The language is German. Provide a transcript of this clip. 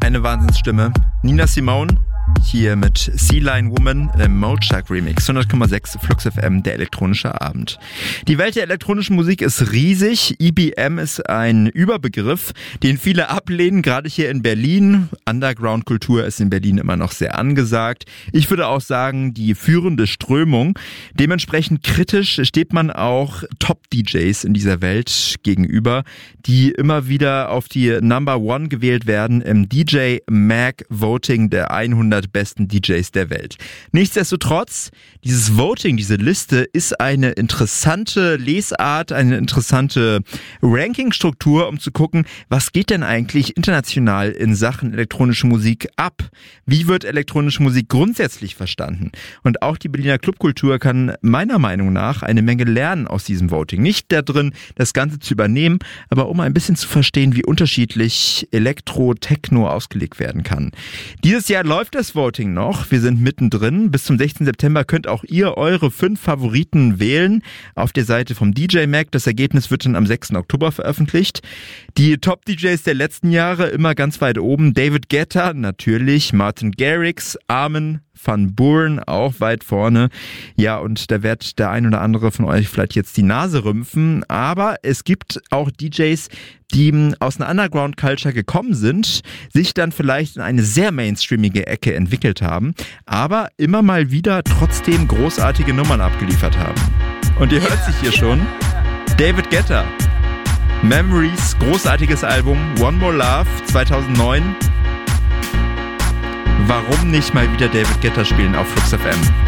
eine Wahnsinnsstimme. Nina Simone, hier mit Sea Lion Woman im Mochak Remix. 100,6 Flux FM, der elektronische Abend. Die Welt der elektronischen Musik ist riesig. EBM ist ein Überbegriff, den viele ablehnen, gerade hier in Berlin. Underground-Kultur ist in Berlin immer noch sehr angesagt. Ich würde auch sagen, die führende Strömung. Dementsprechend kritisch steht man auch Top-DJs in dieser Welt gegenüber, die immer wieder auf die Number One gewählt werden im DJ Mag Voting der 100 besten DJs der Welt. Nichtsdestotrotz, dieses Voting, diese Liste ist eine interessante Lesart, eine interessante Rankingstruktur, um zu gucken, was geht denn eigentlich international in Sachen elektronische Musik ab? Wie wird elektronische Musik grundsätzlich verstanden? Und auch die Berliner Clubkultur kann meiner Meinung nach eine Menge lernen aus diesem Voting. Nicht darin, das Ganze zu übernehmen, aber um ein bisschen zu verstehen, wie unterschiedlich Elektro, Techno ausgelegt werden kann. Dieses Jahr läuft das Voting noch. Wir sind mittendrin. Bis zum 16. September könnt auch ihr eure 5 Favoriten wählen auf der Seite vom DJ Mag. Das Ergebnis wird dann am 6. Oktober veröffentlicht. Die Top-DJs der letzten Jahre immer ganz weit oben. David Guetta, natürlich. Martin Garrix, Armin van Buuren auch weit vorne. Ja, und da wird der ein oder andere von euch vielleicht jetzt die Nase rümpfen. Aber es gibt auch DJs, die aus einer Underground-Culture gekommen sind, sich dann vielleicht in eine sehr mainstreamige Ecke entwickelt haben, aber immer mal wieder trotzdem großartige Nummern abgeliefert haben. Und ihr hört sich hier schon. David Guetta. Memories, großartiges Album. One More Love, 2009. Warum nicht mal wieder David Guetta spielen auf Flux FM?